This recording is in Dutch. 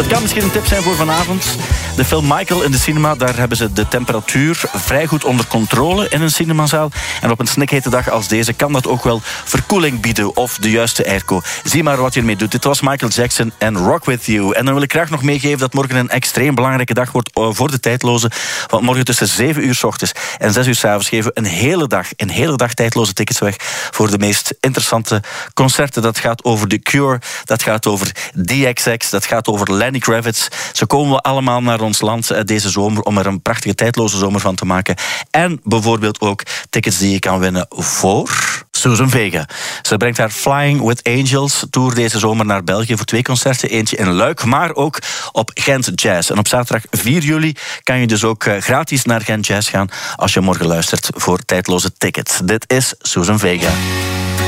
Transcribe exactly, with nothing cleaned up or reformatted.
Kan misschien een tip zijn voor vanavond. De film Michael in de cinema, daar hebben ze de temperatuur vrij goed onder controle in een cinemazaal. En op een snikhete dag als deze kan dat ook wel verkoeling bieden of de juiste airco. Zie maar wat je ermee doet. Dit was Michael Jackson en Rock With You. En dan wil ik graag nog meegeven dat morgen een extreem belangrijke dag wordt voor de tijdloze. Want morgen tussen zeven uur 's ochtends en zes uur 's avonds geven we een hele dag, een hele dag tijdloze tickets weg voor de meest interessante concerten. Dat gaat over The Cure, dat gaat over D X X, dat gaat over Lenny Kravitz. Ze komen allemaal naar ons land deze zomer om er een prachtige tijdloze zomer van te maken. En bijvoorbeeld ook tickets die je kan winnen voor Susan Vega. Ze brengt haar Flying with Angels tour deze zomer naar België voor twee concerten. Eentje in Luik, maar ook op Gent Jazz. En op zaterdag vier juli kan je dus ook gratis naar Gent Jazz gaan als je morgen luistert voor tijdloze tickets. Dit is Susan Vega.